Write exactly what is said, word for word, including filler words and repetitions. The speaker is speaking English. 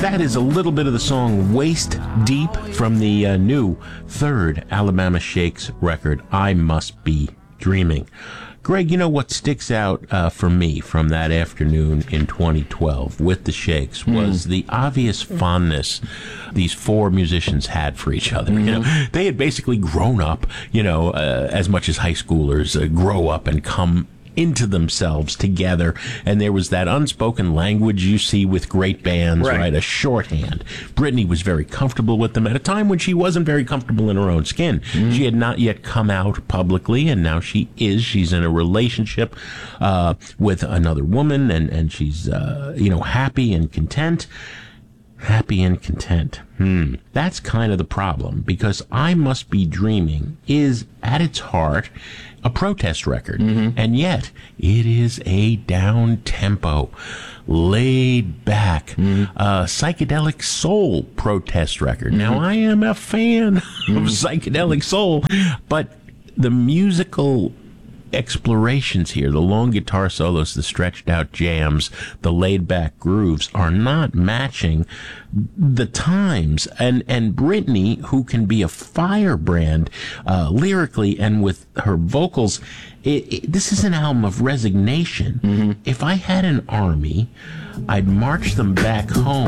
That is a little bit of the song Waist Deep from the uh, new third Alabama Shakes record, I Must Be Dreaming. Greg, you know what sticks out uh, for me from that afternoon in twenty twelve with the Shakes was mm. the obvious fondness these four musicians had for each other. Mm-hmm. You know, they had basically grown up, you know, uh, as much as high schoolers uh, grow up and come into themselves together, and there was that unspoken language you see with great bands, right. right? A shorthand. Brittany was very comfortable with them at a time when she wasn't very comfortable in her own skin. Mm. She had not yet come out publicly, and now she is. She's in a relationship uh, with another woman, and, and she's, uh, you know, happy and content. Happy and content. Hmm. That's kind of the problem, because I Must Be Dreaming is, at its heart, a protest record. Mm-hmm. And yet, it is a down-tempo, laid-back, mm-hmm. uh, psychedelic soul protest record. Mm-hmm. Now, I am a fan mm-hmm. of psychedelic soul, but the musical explorations here, the long guitar solos, the stretched out jams, the laid back grooves are not matching the times. And, and Brittany, who can be a firebrand, uh, lyrically and with her vocals, it, it, this is an album of resignation. Mm-hmm. If I had an army, I'd march them back home.